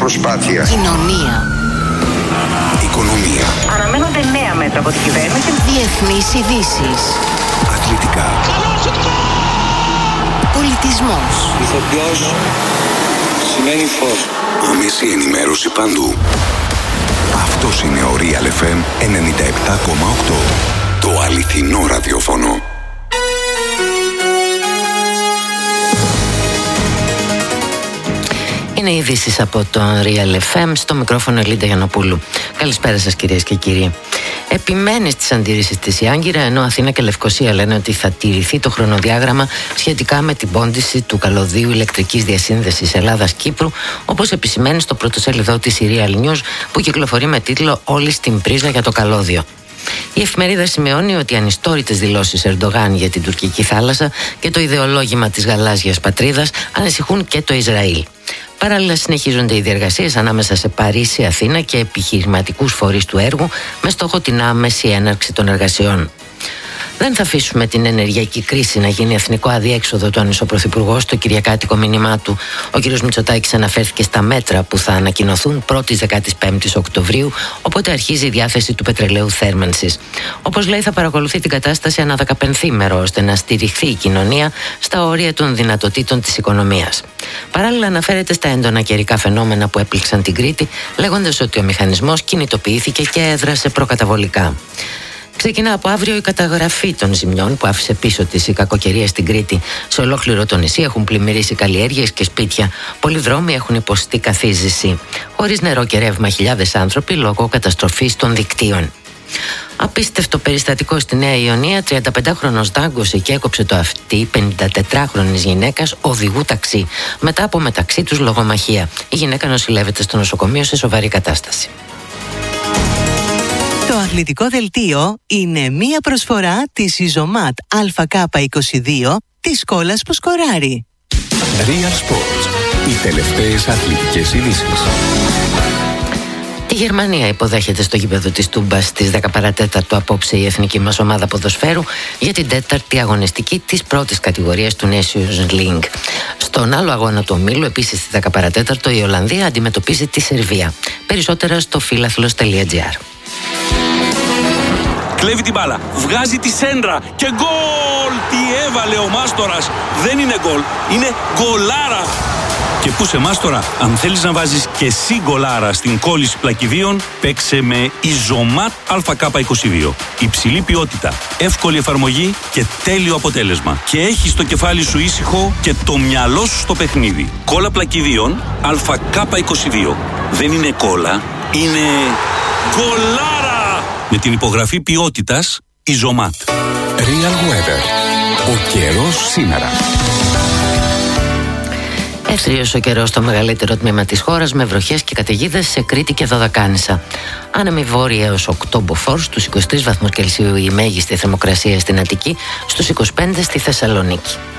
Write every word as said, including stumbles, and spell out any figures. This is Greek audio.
προσπάθεια. Κοινωνία. Οικονομία. Αναμένονται νέα μέτρα από την κυβέρνηση. Διεθνείς ειδήσεις. Αθλητικά. Πολιτισμός. Ηθοποιός σημαίνει φως. Άμεση ενημέρωση παντού. Αυτός είναι ο Real εφ εμ ενενήντα επτά κόμμα οκτώ. Το αληθινό ραδιόφωνο. Είναι ειδήσεις από το Real εφ εμ, στο μικρόφωνο Ελίντα Γιαννοπούλου. Καλησπέρα σας κυρίες και κύριοι. Επιμένει στις αντιρρήσεις της η Άγκυρα, ενώ Αθήνα και Λευκοσία λένε ότι θα τηρηθεί το χρονοδιάγραμμα σχετικά με την πόντιση του καλωδίου ηλεκτρικής διασύνδεσης Ελλάδας-Κύπρου, όπως επισημαίνει στο πρωτοσέλιδό της η Real News, που κυκλοφορεί με τίτλο «Όλοι στην πρίζα για το καλώδιο». Η εφημερίδα σημειώνει ότι οι ανιστόρητες δηλώσεις Ερντογάν για την τουρκική θάλασσα και το ιδεολόγημα της γαλάζιας πατρίδας ανησυχούν και το Ισραήλ. Παράλληλα, συνεχίζονται οι διεργασίες ανάμεσα σε Παρίσι, Αθήνα και επιχειρηματικούς φορείς του έργου με στόχο την άμεση έναρξη των εργασιών. Δεν θα αφήσουμε την ενεργειακή κρίση να γίνει εθνικό αδιέξοδο, τόνισε ο Πρωθυπουργός στο κυριακάτικο μήνυμά του. Ο κ. Μητσοτάκης αναφέρθηκε στα μέτρα που θα ανακοινωθούν πρώτη δεκαπέντε Οκτωβρίου, οπότε αρχίζει η διάθεση του πετρελαίου θέρμανσης. Όπως λέει, θα παρακολουθεί την κατάσταση ανά δεκαπενθήμερο, ώστε να στηριχθεί η κοινωνία στα όρια των δυνατοτήτων της οικονομίας. Παράλληλα, αναφέρεται στα έντονα καιρικά φαινόμενα που έπληξαν την Κρήτη, λέγοντας ότι ο μηχανισμός κινητοποιήθηκε και έδρασε προκαταβολικά. Ξεκινά από αύριο η καταγραφή των ζημιών που άφησε πίσω της η κακοκαιρία στην Κρήτη. Σε ολόκληρο το νησί έχουν πλημμυρίσει καλλιέργειες και σπίτια. Πολλοί δρόμοι έχουν υποστεί καθίζηση. Χωρίς νερό και ρεύμα, χιλιάδες άνθρωποι λόγω καταστροφής των δικτύων. Απίστευτο περιστατικό στη Νέα Ιωνία. τριανταπεντάχρονος δάγκωσε και έκοψε το αυτί πενηντατετράχρονης γυναίκας οδηγού ταξί, μετά από μεταξύ τους λογομαχία. Η γυναίκα νοσηλεύεται στο νοσοκομείο σε σοβαρή κατάσταση. Το αθλητικό δελτίο είναι μία προσφορά της Ιζωμάτ Α Κ είκοσι δύο της σκόλας που σκοράρει. Real Sports. Οι τελευταίες αθλητικές ειδήσεις. Τη Γερμανία υποδέχεται στο γήπεδο της Τούμπας στις δέκα παρά τέταρτο απόψε η εθνική μας ομάδα ποδοσφαίρου για την τέταρτη αγωνιστική της πρώτης κατηγορίας του Nations League. Στον άλλο αγώνα του ομίλου, επίσης στις δέκα παρά τέταρτο, η Ολλανδία αντιμετωπίζει τη Σερβία. Περισσότερα στο φίλαθλος τελεία τζι άρ. Κλέβει την μπάλα, βγάζει τη σέντρα και γκολ! Τι έβαλε ο Μάστορας! Δεν είναι γκολ, είναι γκολάρα! Και πού σε Μάστορα, αν θέλεις να βάζεις και εσύ γκολάρα στην κόλληση πλακιδίων, παίξε με Ιζωμάτ Α Κ είκοσι δύο. Υψηλή ποιότητα, εύκολη εφαρμογή και τέλειο αποτέλεσμα. Και έχεις το κεφάλι σου ήσυχο και το μυαλό σου στο παιχνίδι. Κόλλα πλακιδίων Α Κ είκοσι δύο. Δεν είναι κόλλα, είναι γκολάρα! Με την υπογραφή ποιότητας Ιζωμάτ. Real Weather. Ο καιρός σήμερα. Εύθριος ο καιρός στο μεγαλύτερο τμήμα της χώρας, με βροχές και καταιγίδες σε Κρήτη και Δωδεκάνησα. Άνεμοι βόρεια έως οκτώ μποφόρ, στους είκοσι τρεις βαθμούς Κελσίου η μέγιστη θερμοκρασία στην Αττική, στους είκοσι πέντε στη Θεσσαλονίκη.